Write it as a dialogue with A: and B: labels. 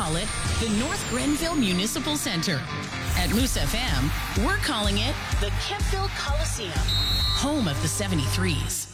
A: call it the North Grenville Municipal Center. At Moose FM, we're calling it the Kempville Coliseum, home of the 73s.